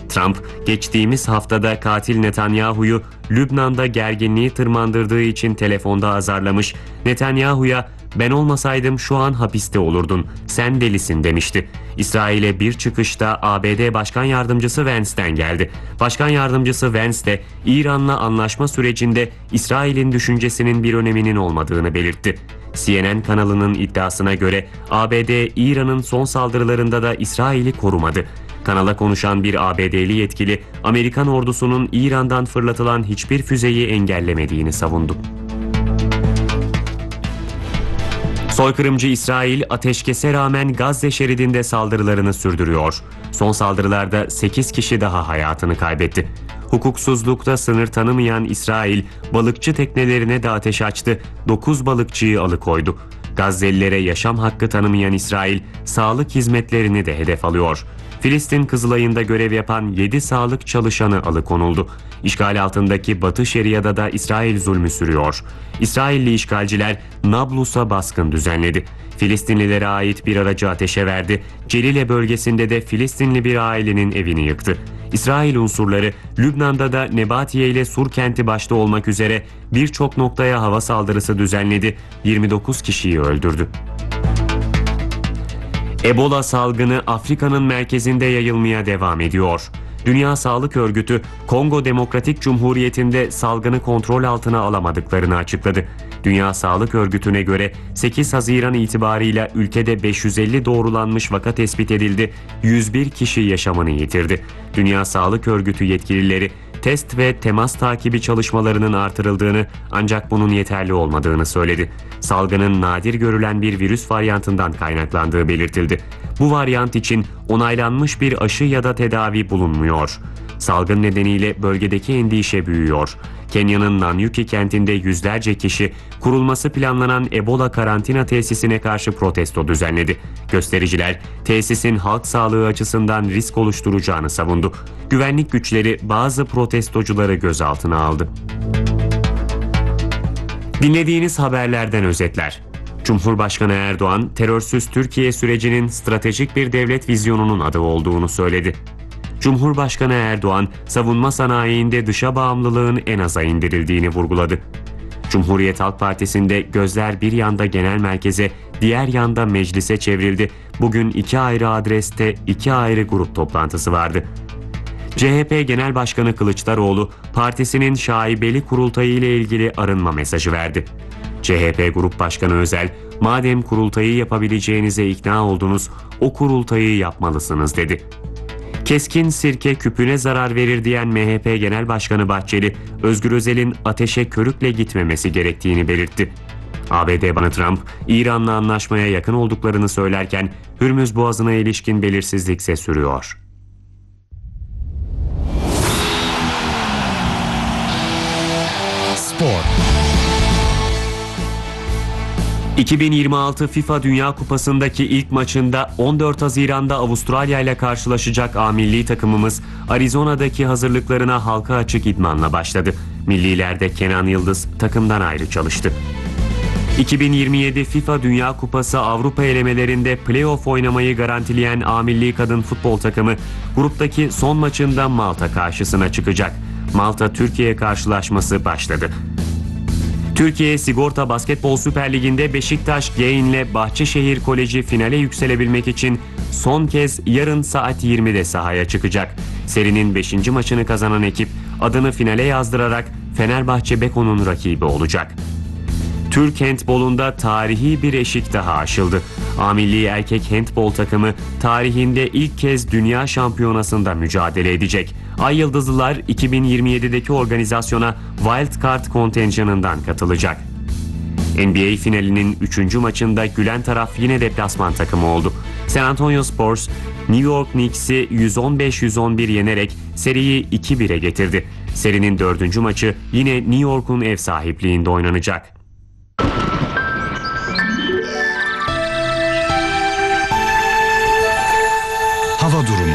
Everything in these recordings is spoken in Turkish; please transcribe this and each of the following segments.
Trump, geçtiğimiz haftada katil Netanyahu'yu Lübnan'da gerginliği tırmandırdığı için telefonda azarlamış, Netanyahu'ya "Ben olmasaydım şu an hapiste olurdun, sen delisin" demişti. İsrail'e bir çıkışta ABD Başkan Yardımcısı Vance'den geldi. Başkan Yardımcısı Vance de İran'la anlaşma sürecinde İsrail'in düşüncesinin bir öneminin olmadığını belirtti. CNN kanalının iddiasına göre ABD, İran'ın son saldırılarında da İsrail'i korumadı. Kanala konuşan bir ABD'li yetkili, Amerikan ordusunun İran'dan fırlatılan hiçbir füzeyi engellemediğini savundu. Soykırımcı İsrail, ateşkese rağmen Gazze şeridinde saldırılarını sürdürüyor. Son saldırılarda 8 kişi daha hayatını kaybetti. Hukuksuzlukta sınır tanımayan İsrail, balıkçı teknelerine de ateş açtı, 9 balıkçıyı alıkoydu. Gazze'lilere yaşam hakkı tanımayan İsrail, sağlık hizmetlerini de hedef alıyor. Filistin Kızılay'ında görev yapan 7 sağlık çalışanı alıkonuldu. İşgal altındaki Batı Şeria'da da İsrail zulmü sürüyor. İsrailli işgalciler Nablus'a baskın düzenledi. Filistinlilere ait bir aracı ateşe verdi. Celile bölgesinde de Filistinli bir ailenin evini yıktı. İsrail unsurları Lübnan'da da Nebatiye ile Sur kenti başta olmak üzere birçok noktaya hava saldırısı düzenledi. 29 kişiyi öldürdü. Ebola salgını Afrika'nın merkezinde yayılmaya devam ediyor. Dünya Sağlık Örgütü, Kongo Demokratik Cumhuriyeti'nde salgını kontrol altına alamadıklarını açıkladı. Dünya Sağlık Örgütü'ne göre 8 Haziran itibarıyla ülkede 550 doğrulanmış vaka tespit edildi, 101 kişi yaşamını yitirdi. Dünya Sağlık Örgütü yetkilileri test ve temas takibi çalışmalarının artırıldığını, ancak bunun yeterli olmadığını söyledi. Salgının nadir görülen bir virüs varyantından kaynaklandığı belirtildi. Bu varyant için onaylanmış bir aşı ya da tedavi bulunmuyor. Salgın nedeniyle bölgedeki endişe büyüyor. Kenya'nın Nanyuki kentinde yüzlerce kişi kurulması planlanan Ebola karantina tesisine karşı protesto düzenledi. Göstericiler tesisin halk sağlığı açısından risk oluşturacağını savundu. Güvenlik güçleri bazı protestocuları gözaltına aldı. Dinlediğiniz haberlerden özetler. Cumhurbaşkanı Erdoğan, terörsüz Türkiye sürecinin stratejik bir devlet vizyonunun adı olduğunu söyledi. Cumhurbaşkanı Erdoğan, savunma sanayinde dışa bağımlılığın en aza indirildiğini vurguladı. Cumhuriyet Halk Partisi'nde gözler bir yanda genel merkeze, diğer yanda meclise çevrildi. Bugün 2 ayrı adreste 2 ayrı grup toplantısı vardı. CHP Genel Başkanı Kılıçdaroğlu, partisinin şaibeli kurultayı ile ilgili arınma mesajı verdi. CHP Grup Başkanı Özel, "Madem kurultayı yapabileceğinize ikna oldunuz, o kurultayı yapmalısınız" dedi. Keskin sirke küpüne zarar verir diyen MHP Genel Başkanı Bahçeli, Özgür Özel'in ateşe körükle gitmemesi gerektiğini belirtti. ABD Başkanı Trump, İran'la anlaşmaya yakın olduklarını söylerken Hürmüz Boğazı'na ilişkin belirsizlikse sürüyor. Spor. 2026 FIFA Dünya Kupası'ndaki ilk maçında 14 Haziran'da Avustralya ile karşılaşacak A milli takımımız Arizona'daki hazırlıklarına halka açık idmanla başladı. Millilerde Kenan Yıldız takımdan ayrı çalıştı. 2027 FIFA Dünya Kupası Avrupa elemelerinde play-off oynamayı garantileyen A milli kadın futbol takımı gruptaki son maçında Malta karşısına çıkacak. Malta-Türkiye karşılaşması başladı. Türkiye Sigorta Basketbol Süper Ligi'nde Beşiktaş Gain'le Bahçeşehir Koleji finale yükselebilmek için son kez yarın saat 20'de sahaya çıkacak. Serinin 5. maçını kazanan ekip adını finale yazdırarak Fenerbahçe Beko'nun rakibi olacak. Türk handbolunda tarihi bir eşik daha aşıldı. A milli erkek handbol takımı tarihinde ilk kez dünya şampiyonasında mücadele edecek. Ay Yıldızlılar 2027'deki organizasyona Wild Card kontenjanından katılacak. NBA finalinin 3. maçında gülen taraf yine deplasman takımı oldu. San Antonio Spurs, New York Knicks'i 115-111 yenerek seriyi 2-1'e getirdi. Serinin 4. maçı yine New York'un ev sahipliğinde oynanacak. Hava durumu.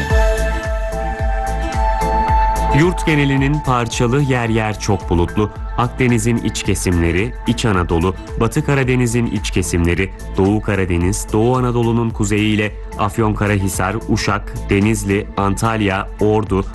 Yurt genelinin parçalı, yer yer çok bulutlu. Akdeniz'in iç kesimleri, İç Anadolu, Batı Karadeniz'in iç kesimleri, Doğu Karadeniz, Doğu Anadolu'nun kuzeyi ile Afyonkarahisar, Uşak, Denizli, Antalya, Ordu,